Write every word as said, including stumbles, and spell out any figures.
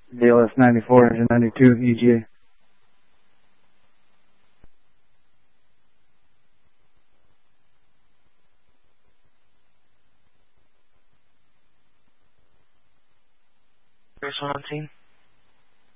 D L S ninety-four, engine ninety-two, E G A. First one on scene.